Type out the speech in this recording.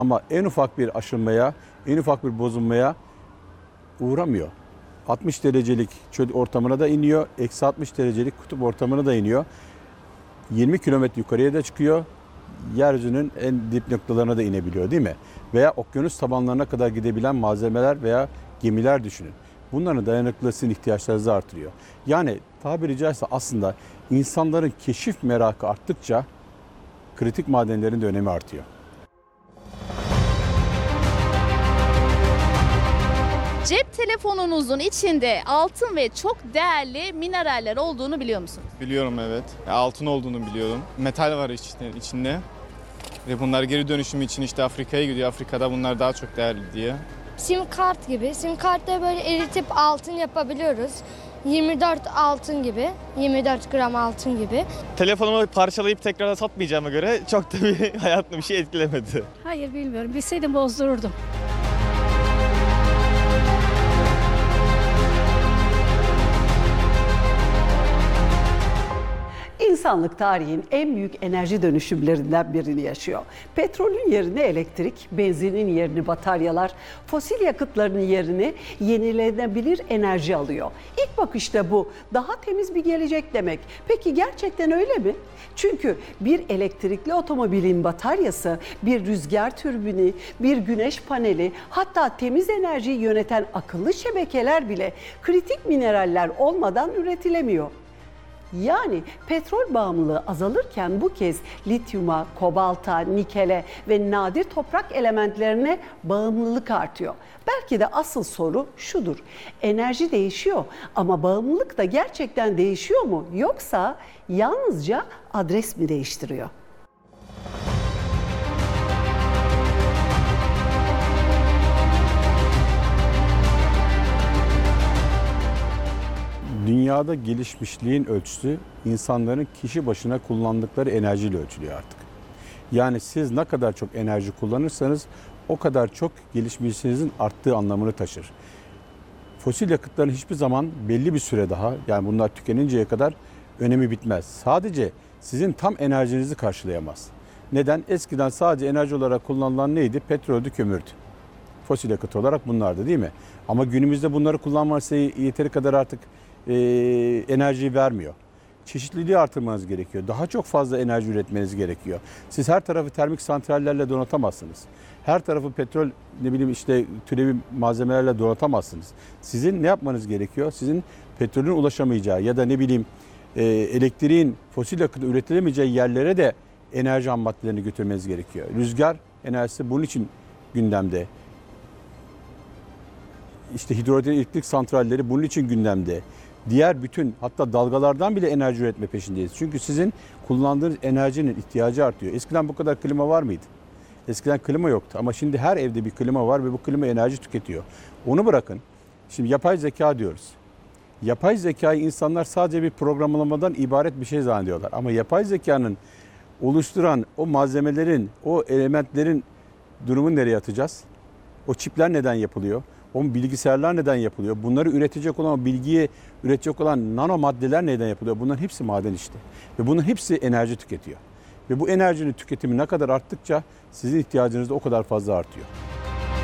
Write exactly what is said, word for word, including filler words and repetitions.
Ama en ufak bir aşınmaya, en ufak bir bozulmaya uğramıyor. altmış derecelik çöl ortamına da iniyor, eksi altmış derecelik kutup ortamına da iniyor. yirmi kilometre yukarıya da çıkıyor. Yeryüzünün en dip noktalarına da inebiliyor değil mi? Veya okyanus tabanlarına kadar gidebilen malzemeler veya gemiler düşünün. Bunların dayanıklılığı sizin ihtiyaçlarınızı artırıyor. Yani tabiri caizse aslında insanların keşif merakı arttıkça kritik madenlerin de önemi artıyor. Cep telefonunuzun içinde altın ve çok değerli mineraller olduğunu biliyor musunuz? Biliyorum, evet. Altın olduğunu biliyorum. Metal var içinde, içinde. Ve bunlar geri dönüşümü için işte Afrika'ya gidiyor. Afrika'da bunlar daha çok değerli diye. Sim kart gibi. Sim kartta böyle eritip altın yapabiliyoruz. yirmi dört altın gibi. yirmi dört gram altın gibi. Telefonumu parçalayıp tekrar satmayacağıma göre çok da bir hayatımda bir şey etkilemedi. Hayır, bilmiyorum. Bilseydim bozdururdum. İnsanlık tarihin en büyük enerji dönüşümlerinden birini yaşıyor. Petrolün yerine elektrik, benzinin yerini bataryalar, fosil yakıtların yerini yenilenebilir enerji alıyor. İlk bakışta bu daha temiz bir gelecek demek. Peki gerçekten öyle mi? Çünkü bir elektrikli otomobilin bataryası, bir rüzgar türbini, bir güneş paneli, hatta temiz enerjiyi yöneten akıllı şebekeler bile kritik mineraller olmadan üretilemiyor. Yani petrol bağımlılığı azalırken bu kez lityuma, kobalta, nikele ve nadir toprak elementlerine bağımlılık artıyor. Belki de asıl soru şudur: enerji değişiyor ama bağımlılık da gerçekten değişiyor mu? Yoksa yalnızca adres mi değiştiriyor? Dünyada gelişmişliğin ölçüsü insanların kişi başına kullandıkları enerjiyle ölçülüyor artık. Yani siz ne kadar çok enerji kullanırsanız o kadar çok gelişmişliğinizin arttığı anlamını taşır. Fosil yakıtların hiçbir zaman belli bir süre daha, yani bunlar tükeninceye kadar önemi bitmez. Sadece sizin tam enerjinizi karşılayamaz. Neden? Eskiden sadece enerji olarak kullanılan neydi? Petroldü, kömürdü. Fosil yakıt olarak bunlardı değil mi? Ama günümüzde bunları kullanması yeteri kadar artık e, enerjiyi vermiyor. Çeşitliliği artırmanız gerekiyor. Daha çok fazla enerji üretmeniz gerekiyor. Siz her tarafı termik santrallerle donatamazsınız. Her tarafı petrol, ne bileyim işte türevi malzemelerle donatamazsınız. Sizin ne yapmanız gerekiyor? Sizin petrolün ulaşamayacağı ya da ne bileyim e, elektriğin, fosil yakıtı üretilemeyeceği yerlere de enerji ham maddelerini götürmeniz gerekiyor. Rüzgar enerjisi bunun için gündemde. İşte hidroelektrik santralleri bunun için gündemde. Diğer bütün, hatta dalgalardan bile enerji üretme peşindeyiz. Çünkü sizin kullandığınız enerjinin ihtiyacı artıyor. Eskiden bu kadar klima var mıydı? Eskiden klima yoktu ama şimdi her evde bir klima var ve bu klima enerji tüketiyor. Onu bırakın. Şimdi yapay zeka diyoruz. Yapay zekayı insanlar sadece bir programlamadan ibaret bir şey zannediyorlar. Ama yapay zekanın oluşturan o malzemelerin, o elementlerin durumunu nereye atacağız? O çipler neden yapılıyor? O bilgisayarlar neden yapılıyor? Bunları üretecek olan, bilgiyi üretecek olan nano maddeler neden yapılıyor? Bunların hepsi maden işte. Ve bunun hepsi enerji tüketiyor. Ve bu enerjinin tüketimi ne kadar arttıkça sizin ihtiyacınız da o kadar fazla artıyor.